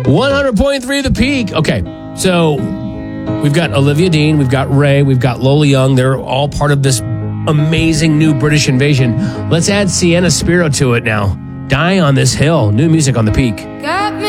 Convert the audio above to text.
100.3 The Peak. Okay, so we've got Olivia Dean, we've got Ray, we've got Lola Young. They're all part of this amazing new British invasion. Let's add Sienna Spiro to it now. Die on This Hill. New music on The Peak.